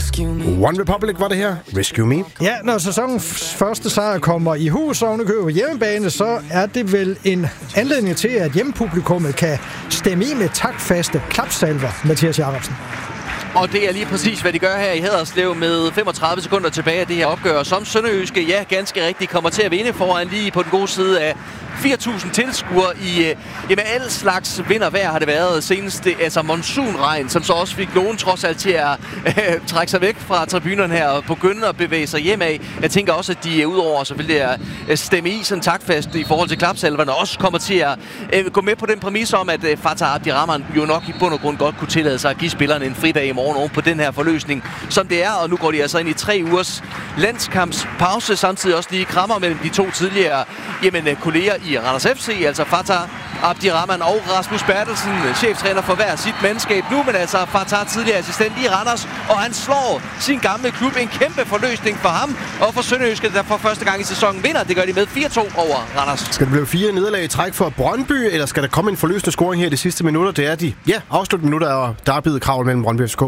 One Republic var det her. Rescue Me. Ja, når sæsonens første sejr kommer i hus ovenikøbet hjemmebane, så er det vel en anledning til, at hjemmepublikummet kan stemme i med taktfaste klapsalver, Mathias Jacobsen. Og det er lige præcis, hvad de gør her i Haderslev med 35 sekunder tilbage af det her opgør, som Sønderjyske, ja, ganske rigtigt kommer til at vinde foran lige på den gode side af 4.000 tilskuere i alle slags vind og vejr har det været senest. Altså monsunregn, som så også fik nogen trods alt til at trække sig væk fra tribunerne her og begynde at bevæge sig hjem af. Jeg tænker også, at de udover selvfølgelig at stemme i sådan taktfast i forhold til klapsalverne, også kommer til at gå med på den præmis om, at Fatah Abdirahman jo nok i bund og grund godt kunne tillade sig at give spillerne en fridag i morgen oven på den her forløsning, som det er. Og nu går de altså ind i 3 ugers landskampspause, samtidig også lige krammer mellem de to tidligere kolleger i Randers FC, altså Fatah Abdirahman og Rasmus Bertelsen, cheftræner for hver sit mandskab nu, men altså Fatah tidligere assistent i Randers, og han slår sin gamle klub. En kæmpe forløsning for ham, og for Sønderjyske, der for første gang i sæsonen vinder. Det gør de med 4-2 over Randers. Skal det blive 4 nederlag i træk for Brøndby, eller skal der komme en forløsende scoring her i de sidste minutter? Det er de, afsluttende minutter, og der er blevet kravl mellem Brøndby og FCK.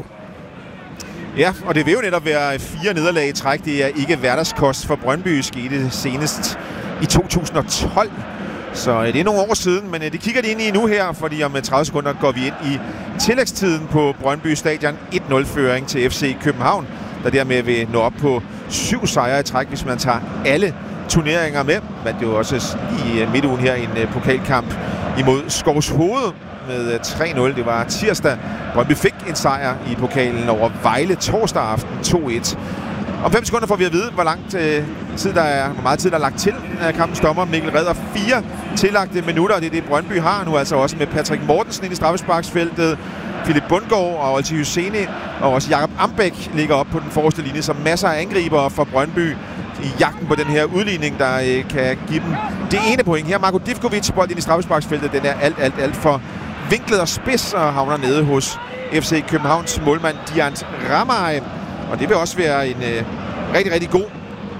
Ja, og det vil jo netop være 4 nederlag i træk. Det er ikke hverdagskost for Brøndby, skete senest i 2012. Så det er nogle år siden, men det kigger de ind i nu her, fordi om 30 sekunder går vi ind i tillægstiden på Brøndby Stadion. 1-0-føring til FC København, der dermed vil nå op på 7 sejre i træk, hvis man tager alle turneringer med. Men det er jo også i midtugen her en pokalkamp imod Skovshoved med 3-0. Det var tirsdag. Brøndby fik en sejr i pokalen over Vejle torsdag aften 2-1. Om 5 sekunder får vi at vide, hvor meget tid der er lagt til kampens dommer. Mikkel Redder 4 tillagte minutter, det er det Brøndby har nu, altså også med Patrick Mortensen ind i straffesparksfeltet. Philip Bundgaard og Olti Husseini og også Jakob Ambæk ligger op på den forreste linje, som masser af angriber for Brøndby i jagten på den her udligning, der kan give dem det ene point. Her Marko Divkovic bold ind i straffesparksfeltet, den er alt for vinklet og spids og havner nede hos FC Københavns målmand Diant Ramay. Og det vil også være en rigtig, rigtig god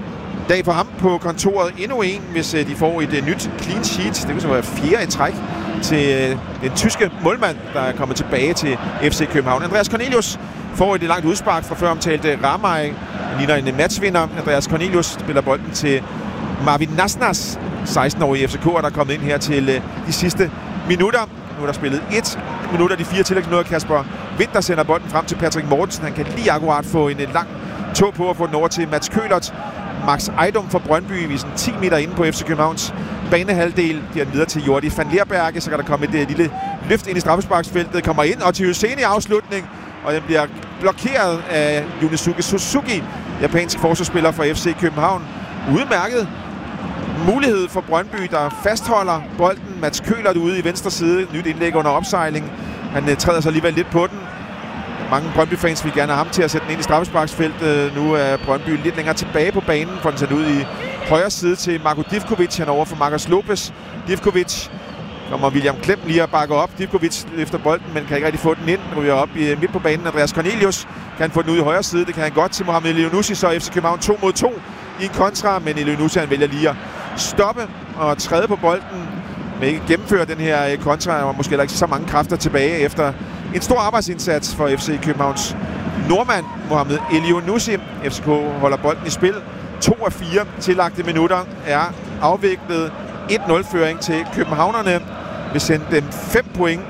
dag for ham på kontoret. Endnu en, hvis de får et nyt clean sheet. Det vil så være 4 i træk til den tyske målmand, der er kommet tilbage til FC København. Andreas Cornelius får et langt udspark fra før omtalte Ramay. Han ligner en matchvinder. Andreas Cornelius spiller bolden til Marvin Nasnas, 16-årige FCK'er, der er kommet ind her til de sidste minutter. Nu er der spillet 1 minut af de 4 tillægsminutter. Kasper Winter sender bolden frem til Patrick Mortensen. Han kan lige akkurat få en lang tog på at få den over til Mats Kølert. Max Ejdom fra Brøndby, vi er sådan 10 meter inde på FC Københavns banehalvdel. Giver den videre til Jordi van Leerberge, så kan der komme et lille løft ind i straffesparksfeltet. Kommer ind, og til Husseini afslutning. Og den bliver blokeret af Yunesuke Suzuki, japansk forsvarsspiller for FC København. Udmærket mulighed for Brøndby, der fastholder bolden. Mats Kølert ude i venstre side. Nyt indlæg under opsejling. Han træder sig alligevel lidt på den. Mange Brøndby-fans vil gerne have ham til at sætte den ind i straffesparksfeltet. Nu er Brøndby lidt længere tilbage på banen, for den sendt ud i højre side til Marko Divkovic. Han over for Marcus Lopez. Divkovic kommer William Klem lige at bakke op. Divkovic løfter bolden, men kan ikke rigtig få den ind. Ryger op midt på banen. Andreas Cornelius kan få den ud i højre side. Det kan han godt til Mohamed Elyounoussi. Så FC København 2 mod 2 i en kontra, men Elyounoussi han vælger lige at stoppe og træde på bolden. Men ikke gennemføre den her kontra, og måske heller ikke så mange kræfter tilbage efter en stor arbejdsindsats for FC Københavns nordmand Mohamed Elyounoussi. FCK holder bolden i spil. 2 af 4 tillagte minutter er afviklet. 1-0-føring til københavnerne vil sende dem 5 point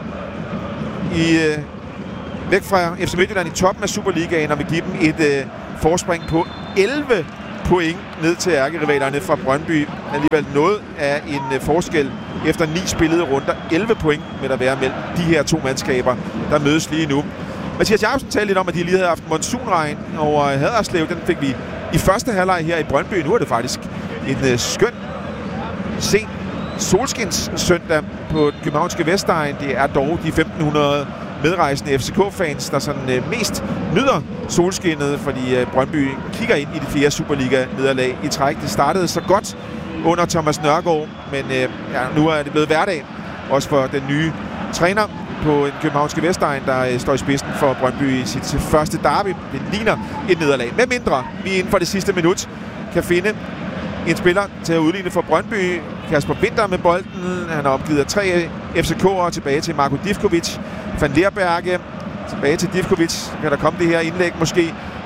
væk fra FC Midtjylland i toppen af Superligaen, og vil give dem et forspring på 11 point ned til ærkerivalerne fra Brøndby. Alligevel noget af en forskel efter 9 spillede runder. 11 point vil der være mellem de her 2 mandskaber, der mødes lige nu. Mathias Jacobsen talte lidt om, at de lige havde haft monsunregn over Haderslev. Den fik vi i første halvleg her i Brøndby. Nu er det faktisk en skøn sen solskins søndag på den københavnske Vestegn. Det er dog de 1.500 medrejsende FCK-fans, der sådan mest nyder solskinnet, fordi Brøndby kigger ind i de 4. Superliga-nederlag i træk. Det startede så godt under Thomas Nørgaard, men nu er det blevet hverdag, også for den nye træner på den københavnske Vestegn, der står i spidsen for Brøndby i sit første derby. Det ligner et nederlag. Med mindre vi inden for det sidste minut kan finde en spiller til at udligne for Brøndby. Kasper Winter med bolden. Han har opgivet af 3 FCK'ere tilbage til Marko Divkovic. Van Leerberge tilbage til Divkovic. Kan der komme det her indlæg måske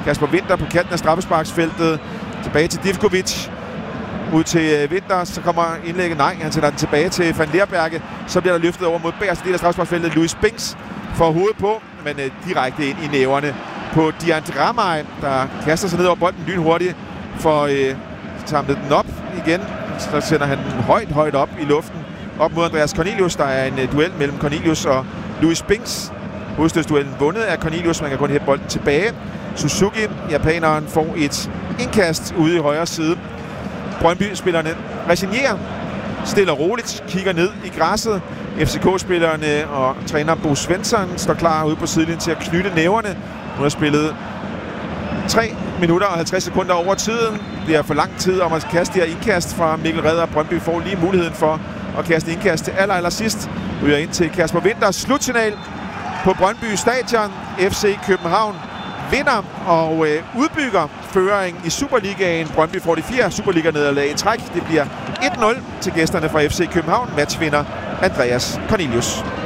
Kasper Winther på kanten af straffesparksfeltet. Tilbage til Divkovic. Ud til Winther, så kommer indlægget. Nej, han sætter den tilbage til Van Leerberge. Så bliver der løftet over mod bagerste del af straffesparksfeltet. Louis Binks får hovedet på, men direkte ind i næverne på Dian Ramay, der kaster sig ned over bolden lynhurtigt. For samlet den op igen. Så sender han den højt op i luften. Op mod Andreas Cornelius. Der er en duel mellem Cornelius og Louis Binks. Hovedstødsduellen vundet af Cornelius. Man kan kun hætte bolden tilbage. Suzuki, japaneren, får et indkast ude i højre side. Brøndby-spillerne resignerer stille og roligt, kigger ned i græsset. FCK-spillerne og træner Bo Svensson står klar ude på sidelinjen til at knytte næverne. Nu har spillet 3 minutter og 50 sekunder over tiden. Det er for lang tid om at kaste det her indkast fra Mikkel Redder. Brøndby får lige muligheden for at kaste indkast til aller sidst. Ryger ind til Kasper Winther. Slutsignal på Brøndby Stadion. FC København vinder og udbygger føringen i Superligaen. Brøndby får de 4 Superliga-nederlag i træk. Det bliver 1-0 til gæsterne fra FC København. Matchvinder Andreas Cornelius.